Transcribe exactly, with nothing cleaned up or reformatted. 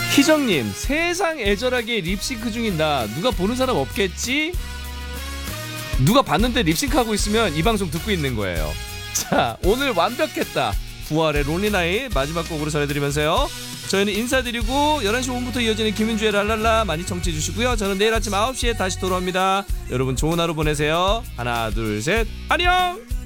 희정님, 세상 애절하게 립싱크 중인 나 누가 보는 사람 없겠지? 누가 봤는데 립싱크하고 있으면 이 방송 듣고 있는 거예요. 자, 오늘 완벽했다. 부활의 론리나잇 마지막 곡으로 전해드리면서요, 저희는 인사드리고 열한 시 오 분부터 이어지는 김윤주의 랄랄라 많이 청취해주시고요. 저는 내일 아침 아홉 시에 다시 돌아옵니다. 여러분 좋은 하루 보내세요. 하나 둘 셋 안녕.